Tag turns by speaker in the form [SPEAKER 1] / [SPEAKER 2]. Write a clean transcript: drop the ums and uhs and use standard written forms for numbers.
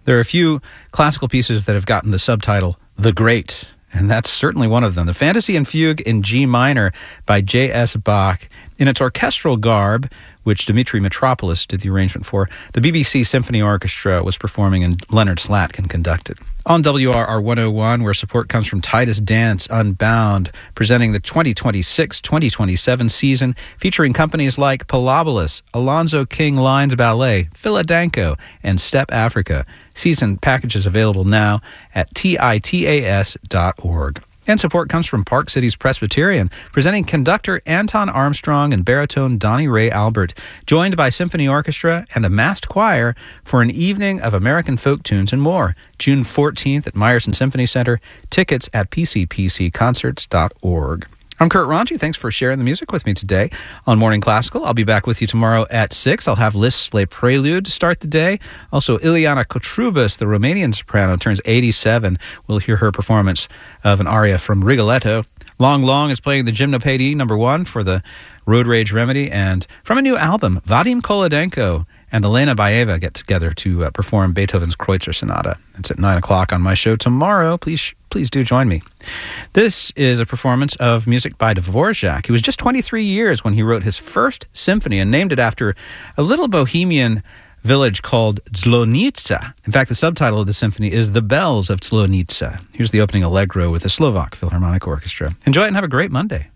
[SPEAKER 1] There are a few classical pieces that have gotten the subtitle The Great, and that's certainly one of them. The Fantasy and Fugue in G minor by J.S. Bach. In its orchestral garb, which Dmitri Mitropoulos did the arrangement for, the BBC Symphony Orchestra was performing and Leonard Slatkin conducted. On WRR 101, where support comes from Titus Dance Unbound, presenting the 2026-2027 season, featuring companies like Pilobolus, Alonzo King Lines Ballet, Philadanco, and Step Africa. Season packages available now at titas.org. And support comes from Park Cities Presbyterian, presenting conductor Anton Armstrong and baritone Donnie Ray Albert, joined by symphony orchestra and a massed choir for an evening of American folk tunes and more. June 14th at Meyerson Symphony Center. Tickets at pcpcconcerts.org. I'm Kurt Ranji. Thanks for sharing the music with me today on Morning Classical. I'll be back with you tomorrow at 6. I'll have Liszt's Le Prelude to start the day. Also, Ileana Kotrubas, the Romanian soprano, turns 87. We'll hear her performance of an aria from Rigoletto. Long Long is playing the Gymnopédie No. 1 for the Road Rage Remedy. And from a new album, Vadim Kolodenko and Elena Baeva get together to perform Beethoven's Kreutzer Sonata. It's at 9 o'clock on my show tomorrow. Please do join me. This is a performance of music by Dvorak. He was just 23 years when he wrote his first symphony and named it after a little bohemian village called Zlonitsa. In fact, the subtitle of the symphony is The Bells of Zlonitsa. Here's the opening allegro with the Slovak Philharmonic Orchestra. Enjoy it and have a great Monday.